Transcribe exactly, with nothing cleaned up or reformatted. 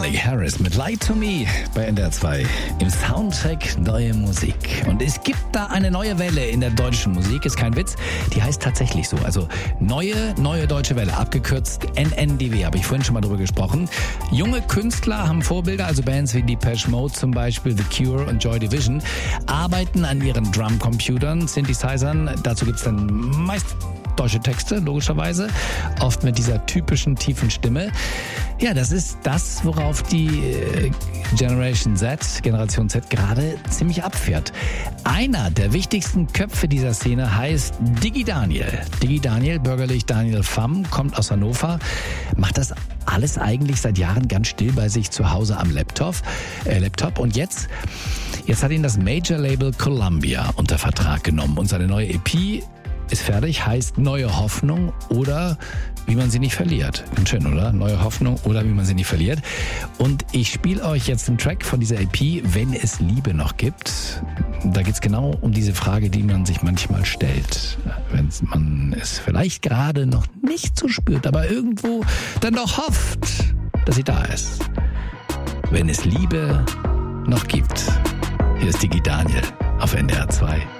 Callie Harris mit Lie to Me bei N D R zwei im Soundtrack Neue Musik. Und es gibt da eine neue Welle in der deutschen Musik, ist kein Witz, die heißt tatsächlich so. Also Neue, Neue Deutsche Welle, abgekürzt N N D W, habe ich vorhin schon mal drüber gesprochen. Junge Künstler haben Vorbilder, also Bands wie Depeche Mode zum Beispiel, The Cure und Joy Division, arbeiten an ihren Drumcomputern, Synthesizern. Dazu gibt's dann meist deutsche Texte, logischerweise, oft mit dieser typischen tiefen Stimme. Ja, das ist das, worauf die Generation Z, Generation Z gerade ziemlich abfährt. Einer der wichtigsten Köpfe dieser Szene heißt Diggi Daniel. Diggi Daniel, bürgerlich Daniel Pham, kommt aus Hannover, macht das alles eigentlich seit Jahren ganz still bei sich zu Hause am Laptop. Äh, Laptop. Und jetzt, jetzt hat ihn das Major-Label Columbia unter Vertrag genommen und seine neue E P ist fertig, heißt Neue Hoffnung oder wie man sie nicht verliert. Ganz schön, oder? Neue Hoffnung oder wie man sie nicht verliert. Und ich spiele euch jetzt einen Track von dieser E P, Wenn es Liebe noch gibt. Da geht's genau um diese Frage, die man sich manchmal stellt. Wenn man es vielleicht gerade noch nicht so spürt, aber irgendwo dann doch hofft, dass sie da ist. Wenn es Liebe noch gibt. Hier ist Diggi Daniel auf N D R zwei.